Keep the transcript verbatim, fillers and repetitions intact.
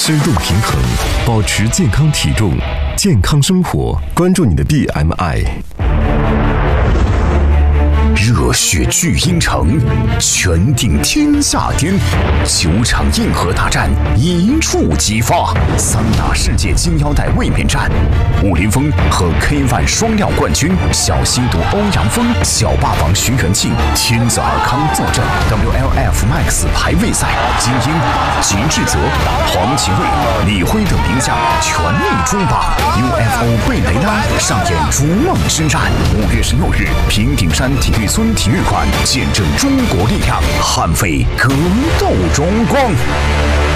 适度平衡，保持健康体重，健康生活。关注你的 B M I。 热血巨婴城，拳定天下巅，九场硬核大战一触即发，三大世界金腰带卫冕战，武林风和 K 一 双料冠军小吸毒欧阳锋、小霸王徐元庆、天子尔康坐镇 W L F Max 排位赛，精英、吉志泽、黄启卫、李辉等名将全力冲榜 ，U F O 贝雷拉上演逐梦之战。五月十六日，平顶山体育村体育馆见证中国力量，捍卫格斗中光。